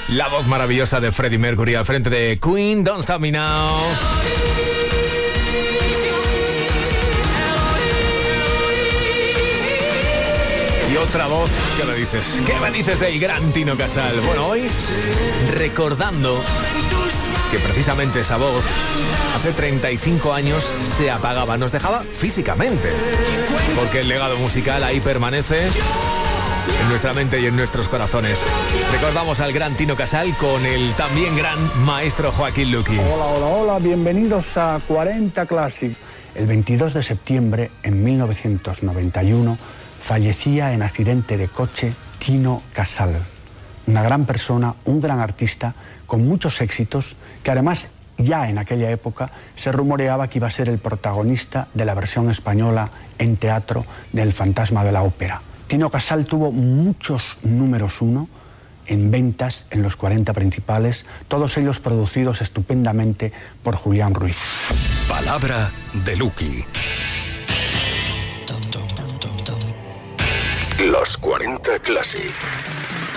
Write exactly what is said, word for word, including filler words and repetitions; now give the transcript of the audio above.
La voz maravillosa de Freddie Mercury al frente de Queen, Don't Stop Me Now. Y otra voz, ¿qué me dices? ¿Qué me dices del gran Tino Casal? Bueno, hoy recordando que precisamente esa voz hace treinta y cinco años se apagaba, nos dejaba físicamente, porque el legado musical ahí permanece en nuestra mente y en nuestros corazones. Recordamos al gran Tino Casal con el también gran maestro Joaquín Luqui. Hola, hola, hola, bienvenidos a cuarenta Classic. El veintidós de septiembre en mil novecientos noventa y uno fallecía en accidente de coche Tino Casal, una gran persona, un gran artista con muchos éxitos, que además ya en aquella época se rumoreaba que iba a ser el protagonista de la versión española en teatro del Fantasma de la Ópera. Tino Casal tuvo muchos números uno en ventas en los cuarenta principales, todos ellos producidos estupendamente por Julián Ruiz. Palabra de Luqui. Los cuarenta Classic.